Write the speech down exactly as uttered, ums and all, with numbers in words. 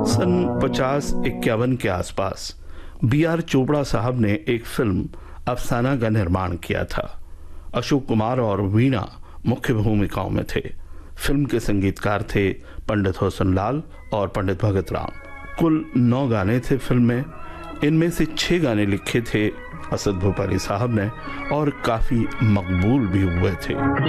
सन पचास इक्यावन के आसपास बी आर चोपड़ा साहब ने एक फिल्म अफसाना का निर्माण किया था। अशोक कुमार और वीणा मुख्य भूमिकाओं में थे। फिल्म के संगीतकार थे पंडित होसन लाल और पंडित भगत राम। कुल नौ गाने थे फिल्म में। इनमें से छह गाने लिखे थे असद भोपाली साहब ने और काफी मकबूल भी हुए थे।